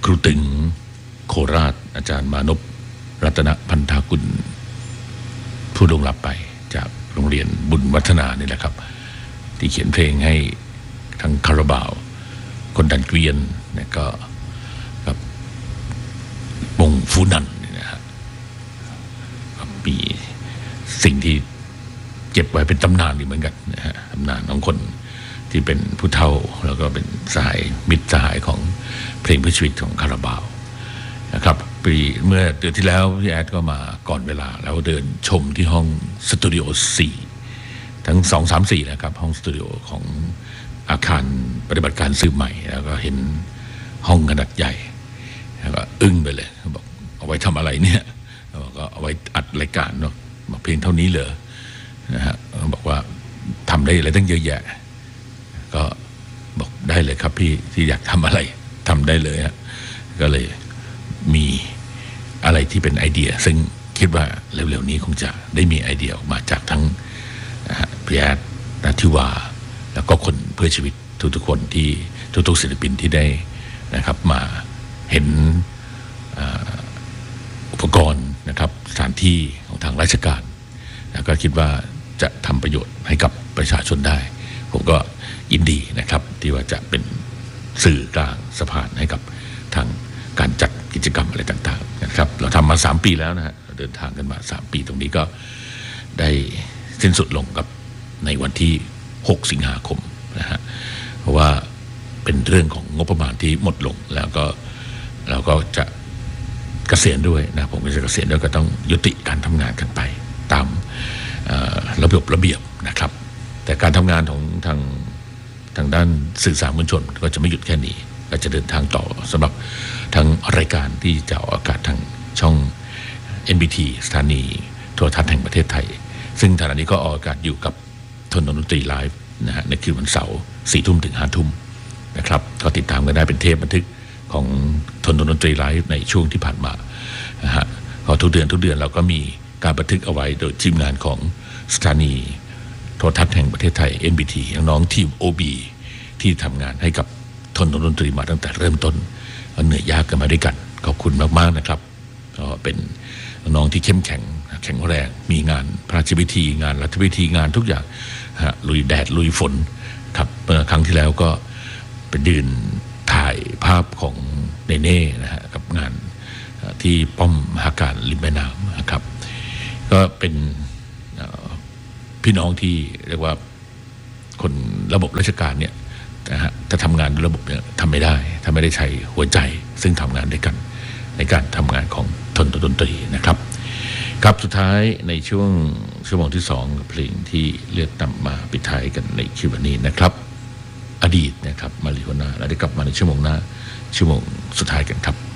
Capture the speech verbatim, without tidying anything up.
ครูตึงโคราชอาจารย์มานพรัตนพันธากุลผู้ล่วงลับไปจากโรงเรียนบุญวัฒนานี่แหละครับที่เขียนเพลงให้ทั้งคาราบาวคนดันเกวียนนะก็กับวงฟูนันนี่นะฮะมีสิ่งที่เก็บไว้เป็นตำนานดีเหมือนกันนะฮะตำนานของคนที่เป็นผู้เฒ่าแล้วก็เป็นสหายมิตรสหายของเพลงเพื่อชีวิตของคาราบาวนะครับปีเมื่อเดือนที่แล้วพี่แอดก็มาก่อนเวลาแล้วเดินชมที่ห้องสตูดิโอสี่ทั้งสองสามสี่นะครับห้องสตูดิโอของอาคารปฏิบัติการสืบใหม่แล้วก็เห็นห้องขนาดใหญ่แล้วก็อึ้งไปเลยเขาบอกเอาไว้ทำอะไรเนี่ยก็เอาไว้อัดรายการเนาะบอกเพลงเท่านี้เหรอนะฮะบอกว่าทำได้อะไรตั้งเยอะแยะก็บอกได้เลยครับพี่ที่อยากทำอะไรทำได้เลยฮะก็เลยมีอะไรที่เป็นไอเดียซึ่งคิดว่าเร็วๆนี้คงจะได้มีไอเดียออกมาจากทั้งพี่แอดนัทธิวาแล้วก็คนเพื่อชีวิตทุกๆคนที่ทุกๆศิลปินที่ได้นะครับมาเห็นอุปกรณ์นะครับสถานที่ของทางราชการแล้วก็คิดว่าจะทำประโยชน์ให้กับประชาชนได้ผมก็ยินดีนะครับที่ว่าจะเป็นสื่อกลางสะพานให้กับทางการจัดกิจกรรมอะไรต่างๆนะครับเราทำมาสามปีแล้วนะฮะเดินทางกันมาสามปีตรงนี้ก็ได้สิ้นสุดลงกับในวันที่หกสิงหาคมนะฮะเพราะว่าเป็นเรื่องของงบประมาณที่หมดลงแล้วก็เราก็จะเกษียณด้วยนะผมก็จะเกษียณด้วยก็ต้องยุติการทำงานกันไปตามระเบียบระเบียบนะครับแต่การทำงานของทางทางด้านสื่อสารมวลชนก็จะไม่หยุดแค่นี้ก็จะเดินทางต่อสำหรับทั้งรายการที่จะออกอากาศทางช่อง เอ็น บี ที สถานีโทรทัศน์แห่งประเทศไทยซึ่งขณะนี้ก็ออกอากาศอยู่กับทนดนตรีไลฟ์นะฮะในคืนวันเสาร์สี่ทุ่มถึงห้าทุ่มนะครับก็ติดตามกันได้เป็นเทปบันทึกของทนดนตรีไลฟ์ในช่วงที่ผ่านมานะฮะพอทุกเดือนทุกเดือนเราก็มีการบันทึกเอาไว้โดยทีมงานของสถานีโทรทัศน์แห่งประเทศไทย เอ็น บี ที น้องๆทีม โอ บี ที่ทำงานให้กับทนดนตรีมาตั้งแต่เริ่มต้นเหนื่อยยากกันมาด้วยกันขอบคุณมากๆนะครับก็เป็นน้องที่เข้มแข็งแข็งแรงมีงานพระราชพิธีงานรัฐพิธีงานทุกอย่างฮะลุยแดดลุยฝนครับเมื่อครั้งที่แล้วก็ไปยืนถ่ายภาพของเนเน่นะฮะกับงานที่ป้อมมหาการริมแม่น้ำนะครับก็เป็นพี่น้องที่เรียกว่าคนระบบราชการเนี่ยนะฮะถ้าทำงานระบบเนี่ยทำไม่ได้ถ้าไม่ได้ใช้หัวใจซึ่งทำงานด้วยกันในการทำงานของทนดนตรีนะครับครับสุดท้ายในช่วงชั่วโมงที่สองเพลงที่เลือกนำมาปิดท้ายกันในคิววันนี้นะครับอดีตนะครับมาริโฮน่าแล้วได้กลับมาในชั่วโมงหน้าชั่วโมงสุดท้ายกันครับ